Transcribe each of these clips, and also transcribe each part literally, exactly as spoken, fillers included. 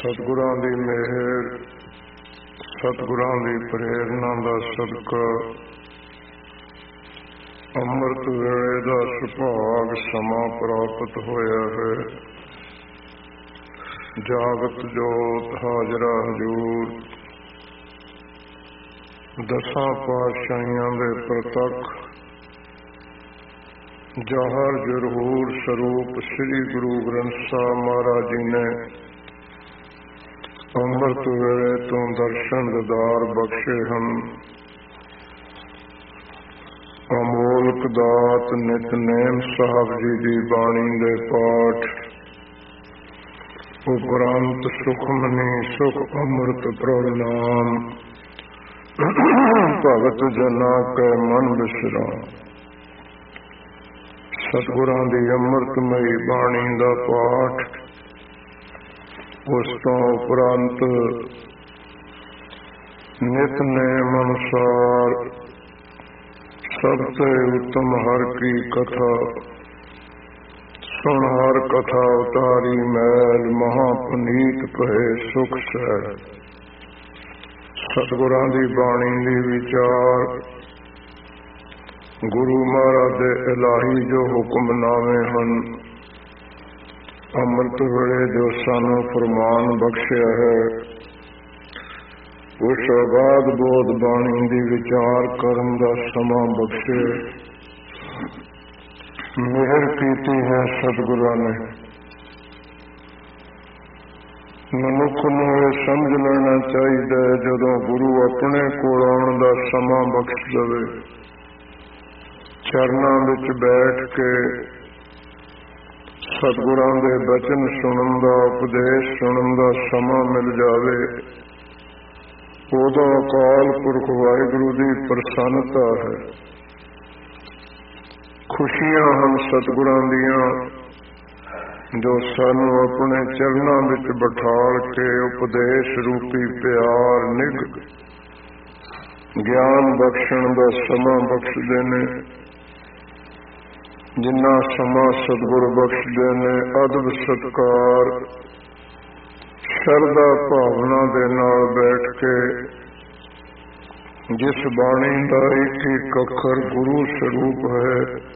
ਸਤਿਗੁਰਾਂ ਦੀ ਮਿਹਰ, ਸਤਿਗੁਰਾਂ ਦੀ ਪ੍ਰੇਰਨਾ ਦਾ ਸਦਕਾ ਅੰਮ੍ਰਿਤ ਵੇਲੇ ਦਾ ਸੁਭਾਗ ਸਮਾਂ ਪ੍ਰਾਪਤ ਹੋਇਆ ਹੈ। ਜਾਗਤ ਜੋਤ ਹਾਜ਼ਰਾ ਹਜ਼ੂਰ ਦਸਾਂ ਪਾਤਸ਼ਾਹੀਆਂ ਦੇ ਪ੍ਰਤੱਖ ਜ਼ਾਹਰ ਜ਼ਰੂਰ ਸਰੂਪ ਸ੍ਰੀ ਗੁਰੂ ਗ੍ਰੰਥ ਸਾਹਿਬ ਮਹਾਰਾਜ ਜੀ ਨੇ ਅੰਮ੍ਰਿਤ ਵੇਲੇ ਤੋਂ ਦਰਸ਼ਨ ਦੀਦਾਰ ਬਖਸ਼ੇ ਹਨ। ਅਮੋਲਕ ਦਾਤ ਨਿਤਨੇਮ ਸਾਹਿਬ ਜੀ ਦੀ ਬਾਣੀ ਦੇ ਪਾਠ ਉਪਰੰਤ ਸੁਖਮਨੀ ਸੁਖ ਅੰਮ੍ਰਿਤ ਪ੍ਰਣਾਮ ਭਗਤ ਜਨਾਂ ਕੈ ਮਨ ਵਿਸਰਾਮ। ਸਤਿਗੁਰਾਂ ਦੀ ਅੰਮ੍ਰਿਤਮਈ ਬਾਣੀ ਦਾ ਪਾਠ, ਉਸ ਤੋਂ ਉਪਰੰਤ ਨਿਤਨੇਮ ਅਨੁਸਾਰ ਸਭ ਤੋਂ ਉੱਤਮ ਹਰ ਕੀ ਕਥਾ ਸੁਣ, ਹਰ ਕਥਾ ਉਤਾਰੀ ਮੈਲ ਮਹਾ ਪੁਨੀਤ ਭਏ ਸੁਖ ਸਹਿ। ਸਤਿਗੁਰਾਂ ਦੀ ਬਾਣੀ ਦੀ ਵਿਚਾਰ ਗੁਰੂ ਮਹਾਰਾਜ ਦੇ ਇਲਾਹੀ ਜੋ ਹੁਕਮਨਾਮੇ ਹਨ, ਅੰਮ੍ਰਿਤ ਵੇਲੇ ਜੋ ਸਾਨੂੰ ਫਰਮਾਨ ਬਖਸ਼ਿਆ ਹੈ, ਉਸ ਆਬਾਦ ਬੋਧ ਬਾਣੀ ਦੀ ਵਿਚਾਰ ਕਰਨ ਦਾ ਸਮਾਂ ਬਖਸ਼ੇ। ਮਿਹਰ ਕੀਤੀ ਹੈ ਸਤਿਗੁਰਾਂ ਨੇ। ਮਨੁੱਖ ਨੂੰ ਇਹ ਸਮਝ ਲੈਣਾ ਚਾਹੀਦਾ ਹੈ, ਜਦੋਂ ਗੁਰੂ ਆਪਣੇ ਕੋਲ ਆਉਣ ਦਾ ਸਮਾਂ ਬਖਸ਼ ਦੇਵੇ, ਚਰਨਾਂ ਵਿੱਚ ਬੈਠ ਕੇ ਸਤਿਗੁਰਾਂ ਦੇ ਬਚਨ ਸੁਣਨ ਦਾ, ਉਪਦੇਸ਼ ਸੁਣਨ ਦਾ ਸਮਾਂ ਮਿਲ ਜਾਵੇ, ਉਦੋਂ ਅਕਾਲ ਪੁਰਖ ਵਾਹਿਗੁਰੂ ਦੀ ਪ੍ਰਸੰਨਤਾ ਹੈ, ਖੁਸ਼ੀਆਂ ਹਨ ਸਤਿਗੁਰਾਂ ਦੀਆਂ, ਜੋ ਸਾਨੂੰ ਆਪਣੇ ਚਰਨਾਂ ਵਿੱਚ ਬਿਠਾਲ ਕੇ ਉਪਦੇਸ਼ ਰੂਪੀ ਪਿਆਰ, ਨਿੱਘ ਗਿਆਨ ਬਖਸ਼ਣ ਦਾ ਸਮਾਂ ਬਖਸ਼ਦੇ ਨੇ। ਜਿੰਨਾ ਸਮਾਂ ਸਤਿਗੁਰ ਬਖਸ਼ਦੇ ਨੇ, ਅਦਬ ਸਤਿਕਾਰ ਸ਼ਰਧਾ ਭਾਵਨਾ ਦੇ ਨਾਲ ਬੈਠ ਕੇ ਜਿਸ ਬਾਣੀ ਦਾ ਇੱਕ ਇੱਕ ਅੱਖਰ ਗੁਰੂ ਸਰੂਪ ਹੈ,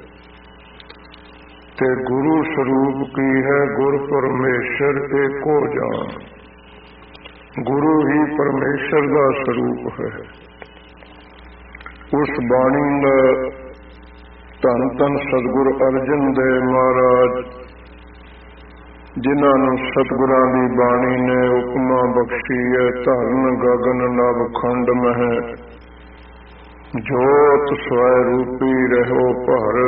ਤੇ ਗੁਰੂ ਸਰੂਪ ਕੀ ਹੈ? ਗੁਰ ਪਰਮੇਸ਼ਰ ਏਕੋ ਜਾਨ। ਗੁਰੂ ਹੀ ਪਰਮੇਸ਼ਰ ਦਾ ਸਰੂਪ ਹੈ। ਉਸ ਬਾਣੀ ਦਾ ਧੰਨ ਧੰਨ ਸਤਿਗੁਰ ਅਰਜਨ ਦੇਵ ਮਹਾਰਾਜ, ਜਿਨ੍ਹਾਂ ਨੂੰ ਸਤਿਗੁਰਾਂ ਦੀ ਬਾਣੀ ਨੇ ਉਪਮਾ ਬਖਸ਼ੀ ਹੈ, ਧਰਨ ਗਗਨ ਨਭ ਖੰਡ ਮਹਿ ਜੋਤ ਸਵੈ ਰੂਪੀ ਰਹੋ ਭਰ,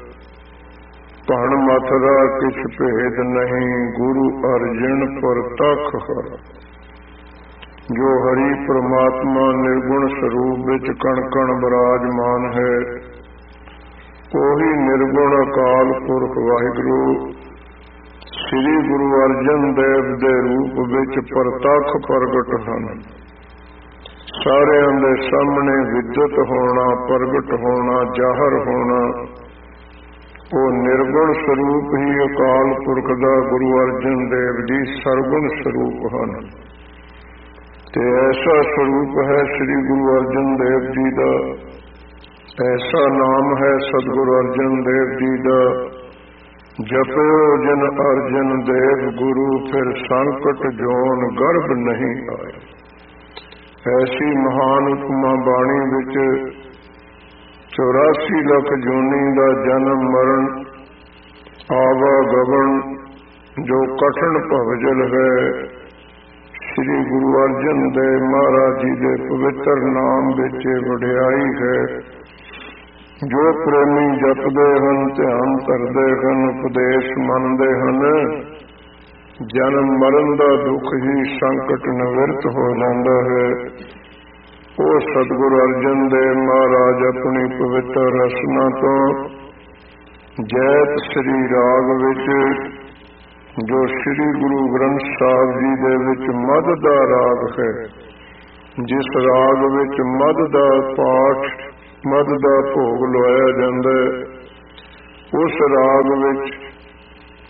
ਭਣ ਮਥਰਾ ਕਿਛ ਭੇਦ ਨਹੀਂ, ਗੁਰੂ ਅਰਜਨ ਪ੍ਰਤੱਖ ਹਰ। ਜੋ ਹਰੀ ਪ੍ਰਮਾਤਮਾ ਨਿਰਗੁਣ ਸਰੂਪ ਵਿੱਚ ਕਣ ਕਣ ਬਿਰਾਜਮਾਨ ਹੈ, ਉਹੀ ਨਿਰਗੁਣ ਅਕਾਲ ਪੁਰਖ ਵਾਹਿਗੁਰੂ ਸ੍ਰੀ ਗੁਰੂ ਅਰਜਨ ਦੇਵ ਦੇ ਰੂਪ ਵਿੱਚ ਪ੍ਰਤੱਖ ਪ੍ਰਗਟ ਹਨ। ਸਾਰਿਆਂ ਦੇ ਸਾਹਮਣੇ ਵਿਦਿਤ ਹੋਣਾ, ਪ੍ਰਗਟ ਹੋਣਾ, ਜ਼ਾਹਰ ਹੋਣਾ, ਉਹ ਨਿਰਗੁਣ ਸਰੂਪ ਹੀ ਅਕਾਲ ਪੁਰਖ ਦਾ ਗੁਰੂ ਅਰਜਨ ਦੇਵ ਜੀ ਸਰਗੁਣ ਸਰੂਪ ਹਨ। ਤੇ ਐਸਾ ਸਰੂਪ ਹੈ ਸ੍ਰੀ ਗੁਰੂ ਅਰਜਨ ਦੇਵ ਜੀ ਦਾ, ਐਸਾ ਨਾਮ ਹੈ ਸਤਿਗੁਰੂ ਅਰਜਨ ਦੇਵ ਜੀ ਦਾ, ਜਪਿਓ ਜਨ ਅਰਜਨ ਦੇਵ ਗੁਰੂ, ਫਿਰ ਸੰਕਟ ਜੋਨ ਗਰਭ ਨਹੀਂ ਆਇਆ। ਐਸੀ ਮਹਾਨ ਉਪਮਾ ਬਾਣੀ ਵਿੱਚ ਚੌਰਾਸੀ ਲੱਖ ਜੂਨੀ ਦਾ ਜਨਮ ਮਰਨ, ਆਵਾ ਗਵਨ ਜੋ ਕਠਿਨ ਭਵਜਲ ਹੈ, ਸ੍ਰੀ ਗੁਰੂ ਅਰਜਨ ਦੇਵ ਮਹਾਰਾਜ ਜੀ ਦੇ ਪਵਿੱਤਰ ਨਾਮ ਵਿੱਚ ਵਡਿਆਈ ਹੈ। ਜੋ ਪ੍ਰੇਮੀ ਜਪਦੇ ਹਨ, ਧਿਆਨ ਧਰਦੇ ਹਨ, ਉਪਦੇਸ਼ ਮੰਨਦੇ ਹਨ, ਜਨਮ ਮਰਨ ਦਾ ਦੁੱਖ ਹੀ ਸੰਕਟ ਨਿਵਰਤ ਹੋ ਜਾਂਦਾ ਹੈ। ਉਹ ਸਤਿਗੁਰੂ ਅਰਜਨ ਦੇਵ ਮਹਾਰਾਜ ਆਪਣੀ ਪਵਿੱਤਰ ਰਸਨਾ ਤੋਂ ਜੈਤ ਸ੍ਰੀ ਰਾਗ ਵਿੱਚ, ਜੋ ਸ੍ਰੀ ਗੁਰੂ ਗ੍ਰੰਥ ਸਾਹਿਬ ਜੀ ਦੇ ਵਿੱਚ ਮੱਧ ਦਾ ਰਾਗ ਹੈ, ਜਿਸ ਰਾਗ ਵਿੱਚ ਮੱਧ ਦਾ ਪਾਠ, ਮੱਧ ਦਾ ਭੋਗ ਲਵਾਇਆ ਜਾਂਦਾ, ਉਸ ਰਾਗ ਵਿੱਚ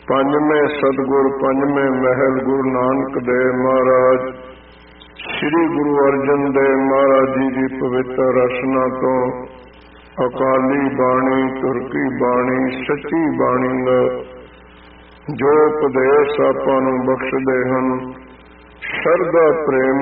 ਪੰਜਵੇਂ ਸਤਿਗੁਰ ਪੰਜਵੇਂ ਮਹਿਲ ਗੁਰੂ ਨਾਨਕ ਦੇਵ ਮਹਾਰਾਜ ਸ੍ਰੀ ਗੁਰੂ ਅਰਜਨ ਦੇਵ ਮਹਾਰਾਜ ਜੀ ਦੀ ਪਵਿੱਤਰ ਰਚਨਾ ਤੋਂ ਅਕਾਲੀ ਬਾਣੀ ਤੁਰਕੀ ਬਾਣੀ ਸੱਚੀ ਬਾਣੀ ਦਾ ਜੋ ਉਪਦੇਸ਼ ਆਪਾਂ ਨੂੰ ਬਖਸ਼ਦੇ ਹਨ, ਸ਼ਰਧਾ ਪ੍ਰੇਮ